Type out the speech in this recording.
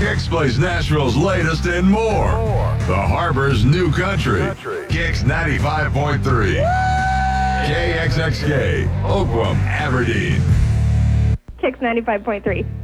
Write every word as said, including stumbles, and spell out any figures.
Kicks plays Nashville's latest and more. The Harbor's new country. Kicks ninety-five point three. K X X K, Oakwam, Aberdeen. Kicks ninety-five point three.